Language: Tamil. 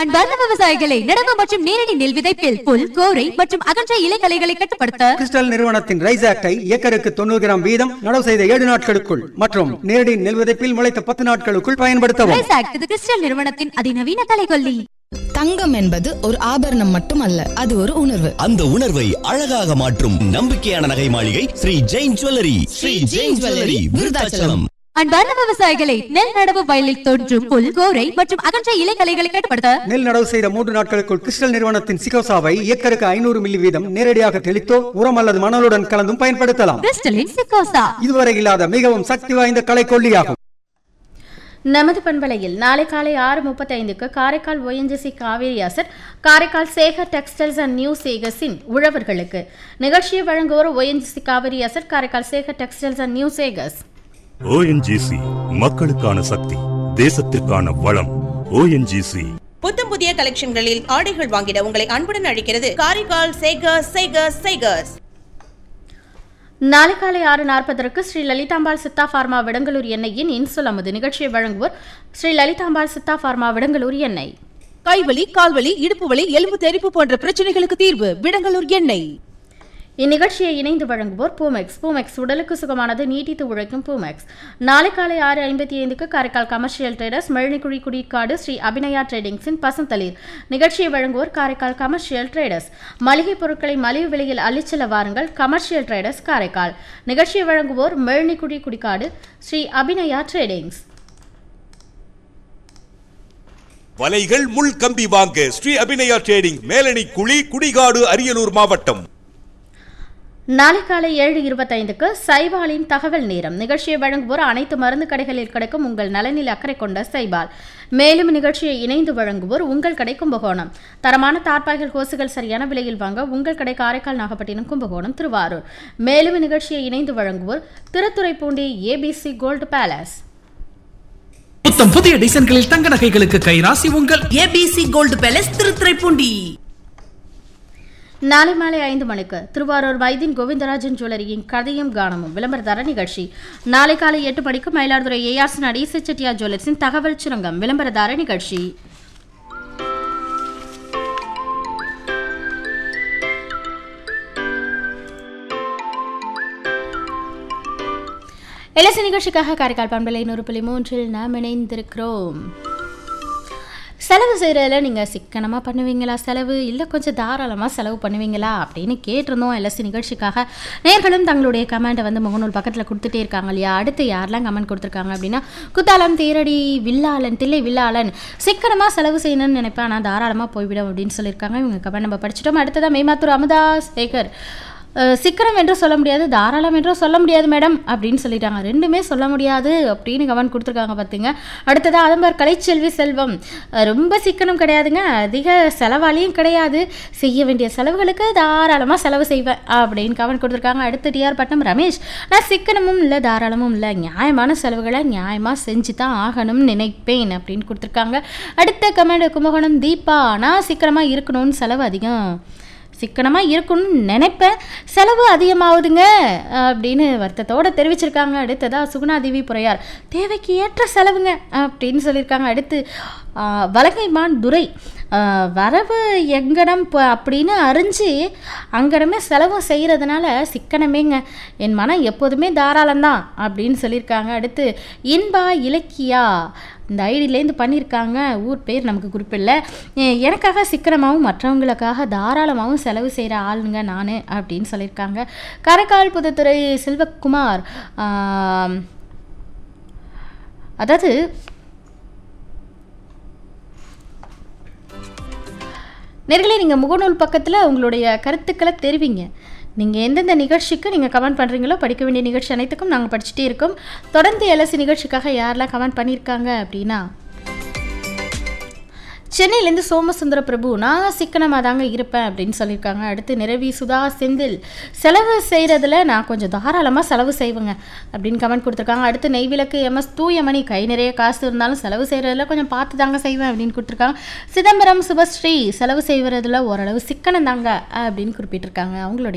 அன்பார்ந்த விவசாயிகளை நடவு மற்றும் நேரடி நெல் விதைப்பில் புல், கோரை மற்றும் அகன்ற இலைகளைகளை கட்டுப்படுத்த கிறிஸ்டல் நிறுவனத்தின் ரைஸ் ஆக்டை ஏக்கருக்கு 90 கிராம் வீதம் நடவு செய்த 7 நாட்களுக்குள் மற்றும் நேரடி நெல் விதைப்பில் முளைத்த 10 நாட்களுக்குள் பயன்படுத்தவும். ரைஸ் ஆக்ட் இது கிறிஸ்டல் நிறுவனத்தின் அதிநவீன கலைகொல்லி. தங்கம் என்பது ஒரு ஆபரணம் மட்டுமல்ல, அது ஒரு உணர்வு. அந்த உணர்வை அழகாக மாற்றும் நம்பிக்கையான நகை மாளிகை ஸ்ரீ ஜெயின் ஜுவல்லரி. ஸ்ரீ ஜெயின் ஜுவல்லரி, விருதாச்சலம். அன்பார்ந்த விவசாயிகளை நெல் நடவு வயலில் தோன்றும் புல், கோரை மற்றும் அகன்ற இலைகளைகளை கட்டுப்படுத்த நெல் நடவு செய்த 3 நாட்களுக்குள் கிறிஸ்டல் நிறுவனத்தின் சிகோசாவை ஏக்கருக்கு 500 மில்லி வீதம் நேரடியாக தெளித்தோ உரம் அல்லது மணலுடன் கலந்தும் பயன்படுத்தலாம். கிறிஸ்டலின் சிகோசா இதுவரை இல்லாத மிகவும் சக்தி வாய்ந்த கலைக்கொல்லியாகும். நமது பண்பலையில் நாளை காலை 6:35க்கு Karaikal ONGC Kaveri asset, Karaikal Sekar textiles and new சேகர்ஸின் உழவர்களுக்கு நிகழ்ச்சியை வழங்குவோர் ONGC Kaveri asset, Karaikal Sekar textiles and new Sekar's. ONGC மக்களுக்கான சக்தி, தேசத்திற்கான வளம். ONGC புத்தம் புதிய கலெக்ஷன்களில் ஆடைகள் வாங்கிட உங்களை அன்புடன் அழைக்கிறது காரைக்கால் சேகர்ஸ் சேகர்ஸ் சேகர்ஸ். நாளை காலை 6:40க்கு ஸ்ரீ லலிதாம்பாள் சித்தா பார்மா விடங்கலூர் எண்ணெயின் இன்சுல் அமுது நிகழ்ச்சியை வழங்குவோர் ஸ்ரீ லலிதாம்பாள் சித்தா பார்மா விடங்கலூர் எண்ணெய். கைவலி, கால்வலி, இடுப்பு வலி, எலும்பு தெறிப்பு போன்ற பிரச்சனைகளுக்கு தீர்வு விடங்கலூர் எண்ணெய். இந்நிகழ்ச்சியை இணைந்து வழங்குவோர் பூமெக்ஸ். பூமெக்ஸ் உடலுக்கு சுகமானது, நீட்டித்து உழைக்கும் பூமெக்ஸ். நாளை காலை 6:55க்கு காரைக்கால் கமர்ஷியல் ட்ரேடர்ஸ், மெழினிக்குழி குடிக்காடு ஸ்ரீ அபிநயா ட்ரேடிங்ஸின் பசுந்தளிர் நிகழ்ச்சியை வழங்குவோர் காரைக்கால் கமர்ஷியல் ட்ரேடர்ஸ். மளிகை பொருட்களை மலிவு விலையில் அள்ளிச்செல்ல வாருங்கள், கமர்ஷியல் ட்ரேடர்ஸ் காரைக்கால். நிகழ்ச்சியை வழங்குவோர் மெழினிக்குழி குடிக்காடு ஸ்ரீ அபிநயா ட்ரேடிங்ஸ். வலைகள் முள் கம்பி வாங்க ஸ்ரீ அபிநயா ட்ரேடிங், மேலணி குழி, குடிகாடு, அரியலூர் மாவட்டம். நாளை காலை 7:25க்கு சைபாலின் தகவல் நேரம் நிகழ்ச்சியை வழங்குவோர் அனைத்து மருந்து கடைகளில் கிடைக்கும் உங்கள் நலனில் அக்கறை கொண்ட சைபால். மேலும் நிகழ்ச்சியை இணைந்து வழங்குவோர் உங்கள் கடை கும்பகோணம். தரமான தார்பாய்கள், ஹோசுகள் சரியான விலையில் வாங்க உங்கள் கடை காரைக்கால், நாகப்பட்டினம், கும்பகோணம், திருவாரூர். மேலும் நிகழ்ச்சியை இணைந்து வழங்குவோர் திருத்துறைப்பூண்டி ABC கோல்டு பேலஸ். புத்தம் புதிய டிசைன்களில் தங்க நகைகளுக்கு கைராசி உங்கள் ABC கோல்டு பேலஸ், திருத்துறைப்பூண்டி. நாளை மாலை 5 மணிக்கு திருவாரூர் வைத்தின் கோவிந்தராஜன் ஜுவல்லரியின் கதையும் கானமும் விளம்பரதார நிகழ்ச்சி. நாளை காலை 8 மணிக்கு மயிலாடுதுறை ARC நடேச செட்டியார் ஜுவல்லர்ஸின் தகவல் சுரங்கம் விளம்பரதார நிகழ்ச்சி. LSC நிகழ்ச்சிக்காக காரைக்கால் பண்பலை 100.3 நாம் இணைந்திருக்கிறோம். செலவு செய்கிறதில் நீங்கள் சிக்கனமாக பண்ணுவீங்களா செலவு, இல்லை கொஞ்சம் தாராளமாக செலவு பண்ணுவீங்களா அப்படின்னு கேட்டிருந்தோம். LSC நிகழ்ச்சிக்காக நேர்களும் தங்களுடைய கமெண்ட்டை வந்து முகநூல் பக்கத்தில் கொடுத்துட்டே இருக்காங்க இல்லையா. அடுத்து யாரெல்லாம் கமெண்ட் கொடுத்துருக்காங்க அப்படின்னா, குத்தாலம், தேரடி, வில்லாளன், தில்லை வில்லாளன், சிக்கனமாக செலவு செய்யணும்னு நினைப்பேன், ஆனால் தாராளமாக போய்விடும் அப்படின்னு சொல்லியிருக்காங்க. இவங்க கமெண்ட் நம்ம படிச்சிட்டோம். அடுத்ததான் மேமாத்தூர் அமுதா சேகர், சிக்கனம் என்று சொல்ல முடியாது, தாராளம் என்றும் சொல்ல முடியாது மேடம் அப்படின்னு சொல்லிட்டாங்க. ரெண்டுமே சொல்ல முடியாது அப்படின்னு கமெண்ட் கொடுத்துருக்காங்க பார்த்துங்க. அடுத்ததாக அதம்பர் கலைச்செல்வி செல்வம், ரொம்ப சிக்கனம் கிடையாதுங்க, அதிக செலவாளியும் கிடையாது, செய்ய வேண்டிய செலவுகளுக்கு தாராளமாக செலவு செய்வேன் அப்படின்னு கமெண்ட் கொடுத்துருக்காங்க. அடுத்து டிஆர் பட்டம் ரமேஷ், நான் சிக்கனமும் இல்லை தாராளமும் இல்லை, நியாயமான செலவுகளை நியாயமாக செஞ்சு தான் ஆகணும்னு நினைப்பேன் அப்படின்னு கொடுத்துருக்காங்க. அடுத்த கமெண்ட் கும்பகோணம் தீபா, நான் சிக்கனமாக இருக்கணும்னு செலவு அதிகம், சிக்கனமாக இருக்கணும்னு நினைப்பேன், செலவு அதிகமாகுதுங்க அப்படின்னு வருத்தத்தோடு தெரிவிச்சிருக்காங்க. அடுத்ததாக சுகுணாதேவி புறையார், தேவைக்கு ஏற்ற செலவுங்க அப்படின்னு சொல்லியிருக்காங்க. அடுத்து வலங்கைமான் துரை, வரவு எங்கடம் அப்படின்னு அறிஞ்சு அங்கடமே செலவு செய்கிறதுனால சிக்கனமேங்க, என் மனம் எப்போதுமே தாராளம்தான் அப்படின்னு சொல்லியிருக்காங்க. அடுத்து இன்பா இலக்கியா, இந்த ஐடியிலேருந்து பண்ணியிருக்காங்க, ஊர் பேர் நமக்கு குறிப்பில்லை, எனக்காக சிக்கனமாகவும் மற்றவங்களுக்காக தாராளமாகவும் செலவு செய்கிற ஆளுங்க நான் அப்படின்னு சொல்லியிருக்காங்க. காரைக்கால் புதுத்துறை செல்வகுமார், அதாவது நேர்களே நீங்கள் முகநூல் பக்கத்தில் உங்களுடைய கருத்துக்களை தெரிவிங்க. நீங்கள் எந்தெந்த நிகழ்ச்சிக்கு நீங்கள் கமெண்ட் பண்ணுறீங்களோ, படிக்க வேண்டிய நிகழ்ச்சி அனைத்துக்கும் நாங்கள் படிச்சுட்டே இருக்கோம். தொடர்ந்து LSC நிகழ்ச்சிக்காக யாரெல்லாம் கமெண்ட் பண்ணியிருக்காங்க அப்படின்னா, சென்னையிலேருந்து சோமசுந்தர பிரபு, நான் சிக்கனமாக தாங்க இருப்பேன் அப்படின்னு சொல்லியிருக்காங்க. அடுத்து நிரவி சுதா செந்தில், செலவு செய்கிறதுல நான் கொஞ்சம் தாராளமாக செலவு செய்வேங்க அப்படின்னு கமெண்ட் கொடுத்துருக்காங்க. அடுத்து நெய்விளக்கு MS தூயமணி, கை நிறைய காசு இருந்தாலும் செலவு செய்கிறதுல கொஞ்சம் பார்த்து தாங்க செய்வேன் அப்படின்னு கொடுத்துருக்காங்க. சிதம்பரம் சுபஸ்ரீ, செலவு செய்கிறதுல ஓரளவு சிக்கனம் தாங்க அப்படின்னு குறிப்பிட்டிருக்காங்க. அவங்களுடைய